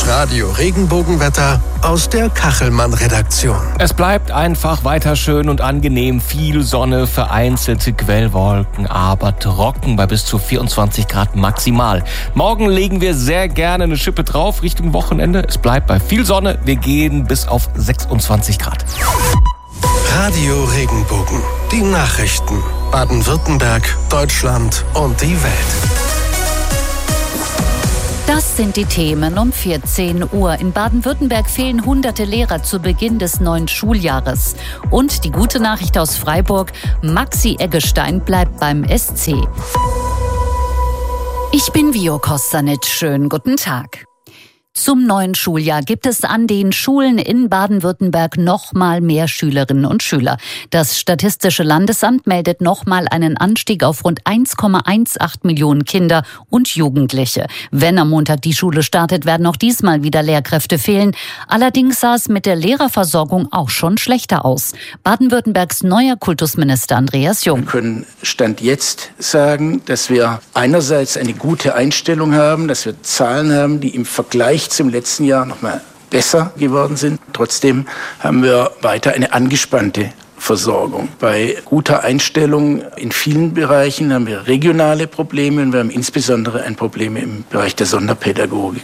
Das Radio Regenbogenwetter aus der Kachelmann-Redaktion. Es bleibt einfach weiter schön und angenehm. Viel Sonne, vereinzelte Quellwolken, aber trocken bei bis zu 24 Grad maximal. Morgen legen wir sehr gerne eine Schippe drauf Richtung Wochenende. Es bleibt bei viel Sonne. Wir gehen bis auf 26 Grad. Radio Regenbogen. Die Nachrichten. Baden-Württemberg, Deutschland und die Welt. Das sind die Themen um 14 Uhr. In Baden-Württemberg fehlen hunderte Lehrer zu Beginn des neuen Schuljahres. Und die gute Nachricht aus Freiburg, Maxi Eggestein bleibt beim SC. Ich bin Vio Kostanic. Schönen guten Tag. Zum neuen Schuljahr gibt es an den Schulen in Baden-Württemberg noch mal mehr Schülerinnen und Schüler. Das Statistische Landesamt meldet noch mal einen Anstieg auf rund 1,18 Millionen Kinder und Jugendliche. Wenn am Montag die Schule startet, werden auch diesmal wieder Lehrkräfte fehlen. Allerdings sah es mit der Lehrerversorgung auch schon schlechter aus. Baden-Württembergs neuer Kultusminister Andreas Jung. Wir können Stand jetzt sagen, dass wir einerseits eine gute Einstellung haben, dass wir Zahlen haben, die im Vergleich zum letzten Jahr noch mal besser geworden sind. Trotzdem haben wir weiter eine angespannte Versorgung. Bei guter Einstellung in vielen Bereichen haben wir regionale Probleme und wir haben insbesondere ein Problem im Bereich der Sonderpädagogik.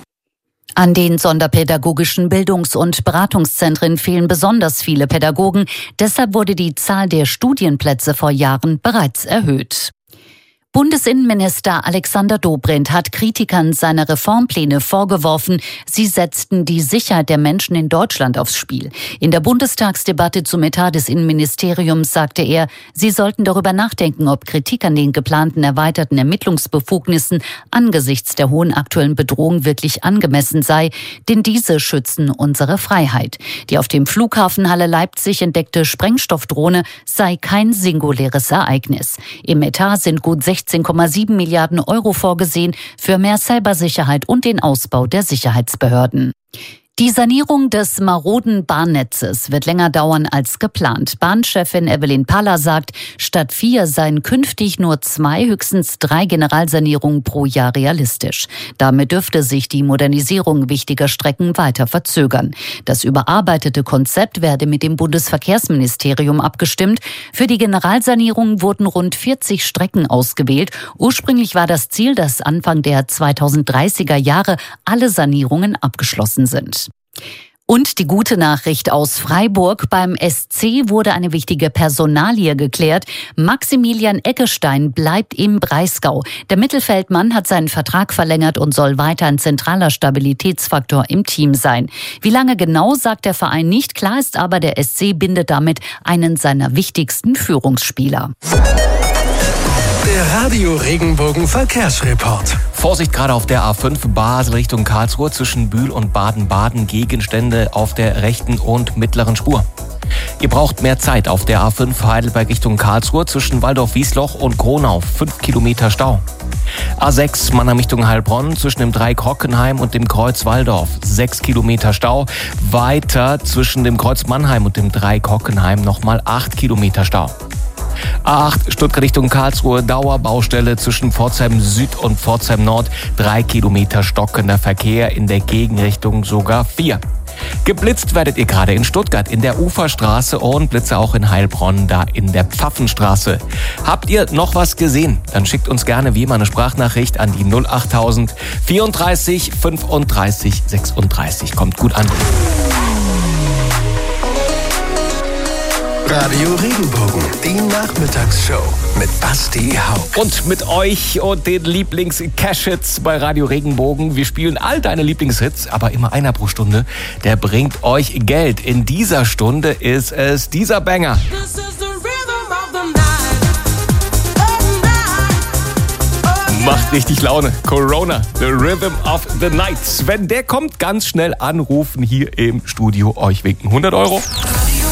An den sonderpädagogischen Bildungs- und Beratungszentren fehlen besonders viele Pädagogen. Deshalb wurde die Zahl der Studienplätze vor Jahren bereits erhöht. Bundesinnenminister Alexander Dobrindt hat Kritikern seiner Reformpläne vorgeworfen, sie setzten die Sicherheit der Menschen in Deutschland aufs Spiel. In der Bundestagsdebatte zum Etat des Innenministeriums sagte er, sie sollten darüber nachdenken, ob Kritik an den geplanten erweiterten Ermittlungsbefugnissen angesichts der hohen aktuellen Bedrohung wirklich angemessen sei, denn diese schützen unsere Freiheit. Die auf dem Flughafen Halle Leipzig entdeckte Sprengstoffdrohne sei kein singuläres Ereignis. Im Etat sind gut 16,7 Milliarden Euro vorgesehen für mehr Cybersicherheit und den Ausbau der Sicherheitsbehörden. Die Sanierung des maroden Bahnnetzes wird länger dauern als geplant. Bahnchefin Evelyn Paller sagt, statt 4 seien künftig nur 2, höchstens 3 Generalsanierungen pro Jahr realistisch. Damit dürfte sich die Modernisierung wichtiger Strecken weiter verzögern. Das überarbeitete Konzept werde mit dem Bundesverkehrsministerium abgestimmt. Für die Generalsanierung wurden rund 40 Strecken ausgewählt. Ursprünglich war das Ziel, dass Anfang der 2030er Jahre alle Sanierungen abgeschlossen sind. Und die gute Nachricht aus Freiburg: Beim SC wurde eine wichtige Personalie geklärt. Maximilian Eggestein bleibt im Breisgau. Der Mittelfeldmann hat seinen Vertrag verlängert und soll weiter ein zentraler Stabilitätsfaktor im Team sein. Wie lange genau, sagt der Verein nicht. Klar ist aber, der SC bindet damit einen seiner wichtigsten Führungsspieler. Der Radio Regenbogen Verkehrsreport. Vorsicht gerade auf der A5 Basel Richtung Karlsruhe zwischen Bühl und Baden-Baden. Gegenstände auf der rechten und mittleren Spur. Ihr braucht mehr Zeit auf der A5 Heidelberg Richtung Karlsruhe zwischen Waldorf-Wiesloch und Kronau. 5 Kilometer Stau. A6 Mannheim Richtung Heilbronn zwischen dem Dreieck Hockenheim und dem Kreuz Walldorf. 6 Kilometer Stau. Weiter zwischen dem Kreuz Mannheim und dem Dreieck Hockenheim nochmal 8 Kilometer Stau. A8 Stuttgart Richtung Karlsruhe, Dauerbaustelle zwischen Pforzheim Süd und Pforzheim Nord. 3 Kilometer stockender Verkehr, in der Gegenrichtung sogar 4. Geblitzt werdet ihr gerade in Stuttgart in der Uferstraße und Blitze auch in Heilbronn, da in der Pfaffenstraße. Habt ihr noch was gesehen? Dann schickt uns gerne wie immer eine Sprachnachricht an die 08000 34 35 36. Kommt gut an. Radio Regenbogen, die Nachmittagsshow mit Basti Hauck. Und mit euch und den Lieblings-Cash-Hits bei Radio Regenbogen. Wir spielen all deine Lieblingshits, aber immer einer pro Stunde. Der bringt euch Geld. In dieser Stunde ist es dieser Banger. Macht richtig Laune. Corona, the rhythm of the night. Wenn der kommt, ganz schnell anrufen hier im Studio. Euch winken 100 Euro.